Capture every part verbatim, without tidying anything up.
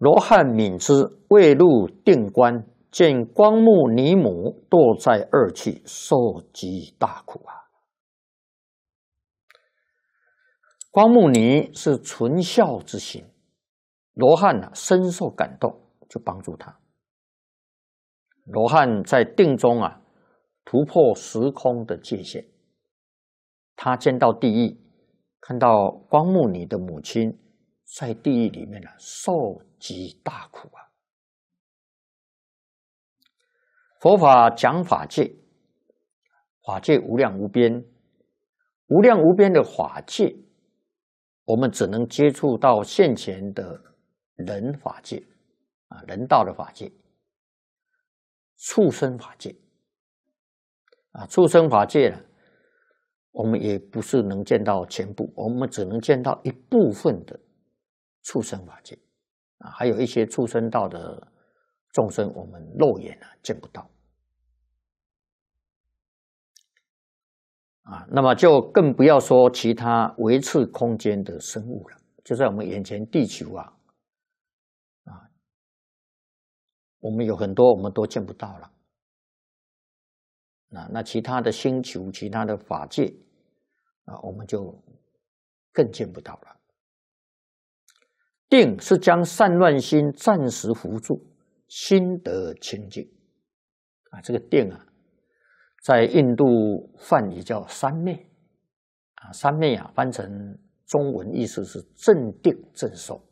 罗汉敏之，未入定关，见光目尼母堕在恶趣，受极大苦啊！光目尼是纯孝之心，罗汉啊深受感动，就帮助他。罗汉在定中啊突破时空的界限，他见到地狱，看到光目尼的母亲在地狱里面啊受极大苦啊！佛法讲法界，法界无量无边，无量无边的法界，我们只能接触到现前的人法界啊，人道的法界，畜生法界啊，畜生法界呢，我们也不是能见到全部，我们只能见到一部分的畜生法界啊，还有一些畜生道的众生，我们肉眼啊见不到啊，那么就更不要说其他维次空间的生物了，就在我们眼前地球啊，啊，我们有很多我们都见不到了。啊，那其他的星球、其他的法界啊，我们就更见不到了。定是将散乱心暂时扶住，心得清净啊。这个定啊，在印度梵语叫三昧啊，三昧啊，翻成中文意思是镇定镇受。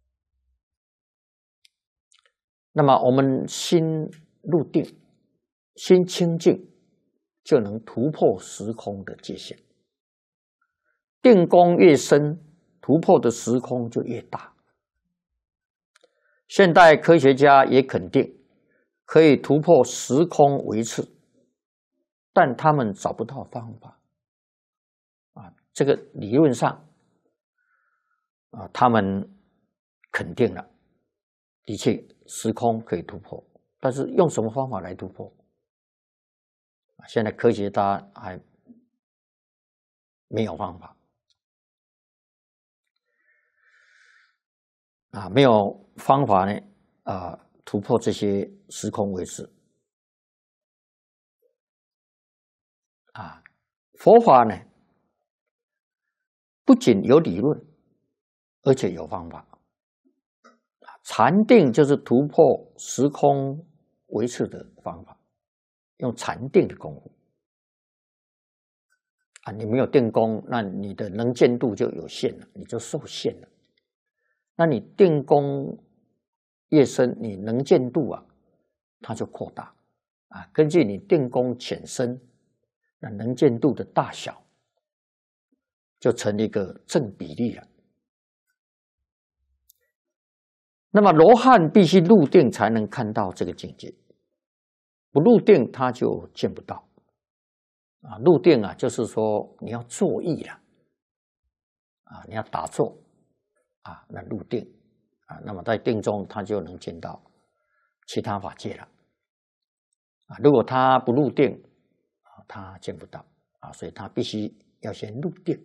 那么我们心入定，心清净，就能突破时空的界限。定功越深，突破的时空就越大。现代科学家也肯定可以突破时空维次，但他们找不到方法啊。这个理论上啊，他们肯定了，的确时空可以突破，但是用什么方法来突破？现在科学家还没有方法啊，没有方法呢啊，突破这些时空维次啊。佛法呢，不仅有理论，而且有方法。禅定就是突破时空维次的方法。用禅定的功夫啊，你没有定功，那你的能见度就有限了，你就受限了。那你定功越深，你能见度啊，它就扩大啊。根据你定功浅深，那能见度的大小就成一个正比例了。那么罗汉必须入定才能看到这个境界。不入定，他就见不到啊。入定啊，就是说你要坐意了啊，你要打坐啊，那入定啊，那么在定中，他就能见到其他法界了啊。如果他不入定啊，他见不到啊，所以他必须要先入定。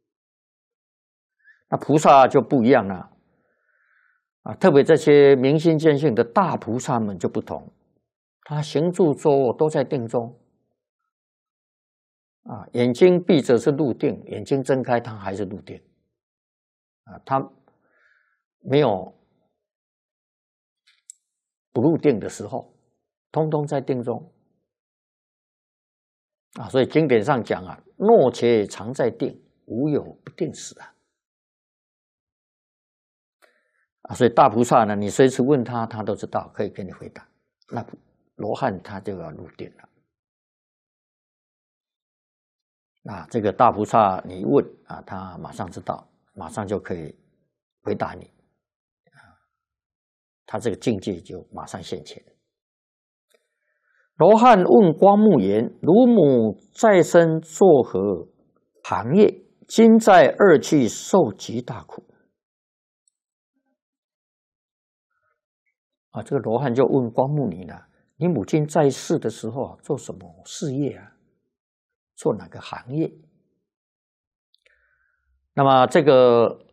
那菩萨就不一样了啊，特别这些明心见性的大菩萨们就不同。他行住坐卧都在定中啊，眼睛闭着是入定，眼睛睁开他还是入定啊，他没有不入定的时候，通通在定中啊。所以经典上讲啊，若且常在定，无有不定时啊。啊，所以大菩萨呢，你随时问他，他都知道，可以给你回答。那罗汉他就要入定了。啊，这个大菩萨你一问啊，他马上知道，马上就可以回答你啊，他这个境界就马上现前。罗汉问光目言：“汝母在生作何行业？今在恶趣受极大苦。”啊，这个罗汉就问光目尼了。你母亲在世的时候做什么事业啊？做哪个行业？那么这个